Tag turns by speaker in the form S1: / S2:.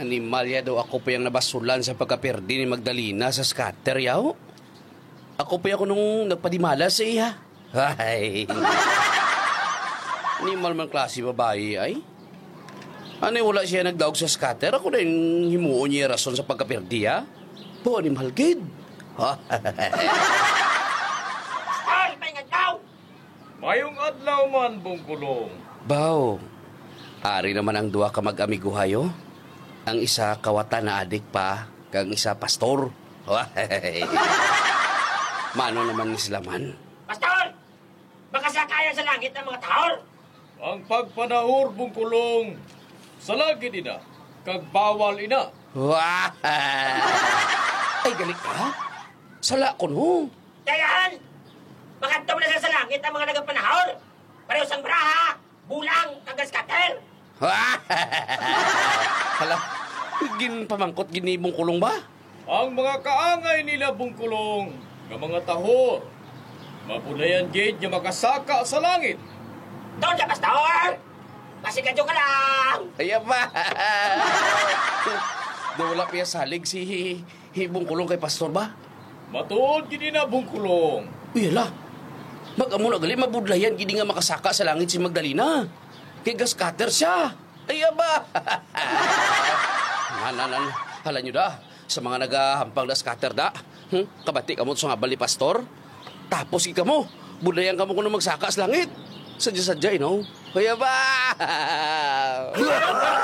S1: Animal ya daw ako pa yung nabasulan sa pagkaperdi ni Magdalena sa scatter yaw. Ako pa ako nung nagpadimala sa iya. Ay. Animal man klase babae ay. Ano wala siya nagdaog sa scatter? Ako na yung himuon niya rason sa pagkaperdi ha. Po, animal gid.
S2: Ay, paingad daw!
S3: Mayong adlaw man, Bungkulong.
S1: Baw, ari naman ang duwa ka mag-amigo hayo. Ang isa kawatan na adik pa, kang isa pastor. Mano naman ni Slaman?
S2: Pastor! Baka sakayan sa langit ng mga tao!
S3: Ang pagpanahor, Bungkulong. Sa lagi ina, kag bawal ina.
S1: Ay, galit ka? Sala ko no.
S2: Dayan! Makadto na sa langit ang mga nagapanahor! Pareho sang braha, bulang, kag scatter!
S1: Hala, pamangkot ginibong kulong ba?
S3: Ang mga kaangay nila, Bungkulong, ng mga tahor, mapunayan gate nga makasaka sa langit.
S2: Doon ka, Pastor! Masigadyo ka lang!
S1: Ay, ba? Wala pa salig si Hibong Kulong kay Pastor ba?
S3: Matuod gini na, Bungkulong.
S1: Uy, hala. Mag-amo na gali, mabudlayan, gini nga makasaka sa langit si Magdalena. Kay gaskater siya. Ay, ba? Hala nyo da, sa mga nagahampang na scatter da. Kabati ka mo sa nga bali, Pastor. Tapos ika mo, budlayan ka mo kung magsaka sa langit. Sadya-sadya, you know? Kaya ba?